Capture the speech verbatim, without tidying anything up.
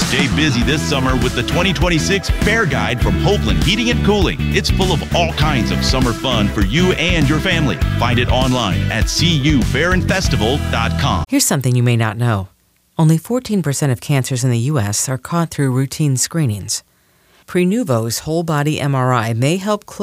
Stay busy this summer with the twenty twenty-six Fair Guide from Hopeland Heating and Cooling. It's full of all kinds of summer fun for you and your family. Find it online at c u fair and festival dot com. Here's something you may not know. Only fourteen percent of cancers in the U S are caught through routine screenings. Prenuvo's whole body M R I may help close